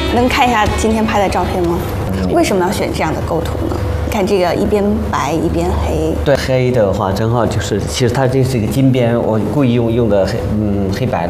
能看一下今天拍的照片吗？为什么要选这样的构图呢？看这个一边白一边黑。 对，黑的话正好就是，其实它这是一个金边，我故意用的黑白。